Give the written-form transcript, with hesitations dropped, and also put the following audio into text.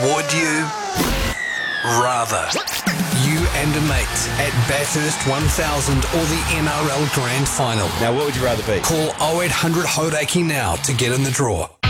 Would you rather? You and a mate at Bathurst 1000 or the NRL Grand Final. Now, what would you rather be? Call 0800 Hodaki now to get in the draw.